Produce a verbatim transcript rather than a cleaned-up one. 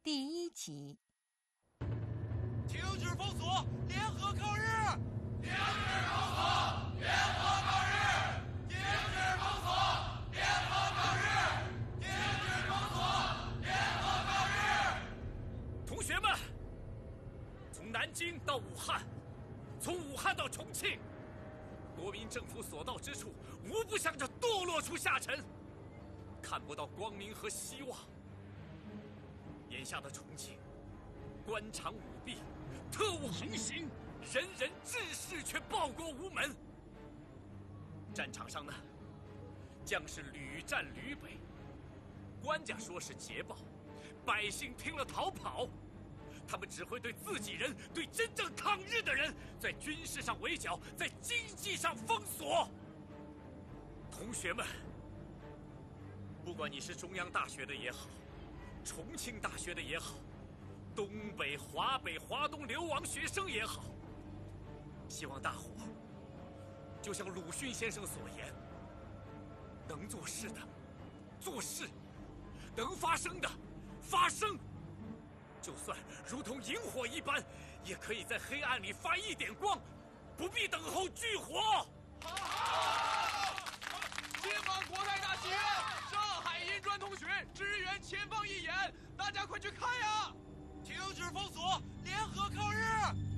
第一集。 停止封锁，联合抗日！ 停止封锁，联合抗日！停止封锁，联合抗日！停止封锁，联合抗日！ 同学们，从南京到武汉，从武汉到重庆，国民政府所到之处，无不向着堕落处下沉，看不到光明和希望。眼下的重庆，官场舞弊，特务横行，人人志士却报国无门。战场上呢，将士屡战屡北，官家说是捷报，百姓听了逃跑。他们只会对自己人、对真正抗日的人，在军事上围剿，在经济上封锁。同学们，不管你是中央大学的也好，重庆大学的也好，东北、华北、华东流亡学生也好，希望大伙就像鲁迅先生所言，能做事的做事，能发声的发声。就算如同萤火一般，也可以在黑暗里发一点光，不必等候炬火。 好！解放国泰大戏院，上海银专同学支援前方义演，大家快去看呀！停止封锁，联合抗日！